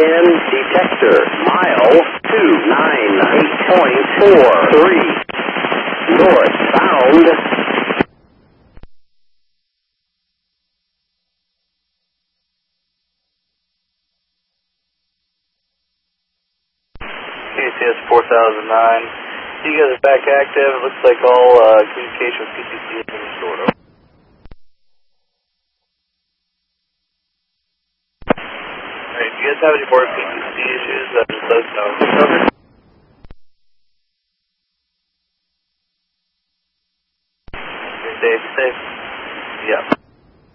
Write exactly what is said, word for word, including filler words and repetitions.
ten detector, mile two nine eight point four three, northbound. K C S four thousand nine, you guys are back active. It looks like all uh, communication with P C C has been restored. Over. Alright, do you guys have any more P C C issues? Uh, just let us know. Over. Stay safe. Yeah.